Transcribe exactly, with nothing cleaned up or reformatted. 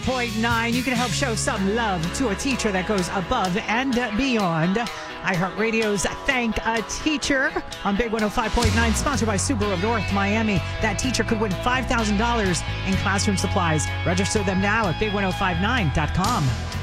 Point nine, you can help show some love to a teacher that goes above and beyond. iHeartRadio's Thank a Teacher on Big one oh five point nine, sponsored by Subaru of North Miami. That teacher could win five thousand dollars in classroom supplies. Register them now at big ten fifty-nine dot com.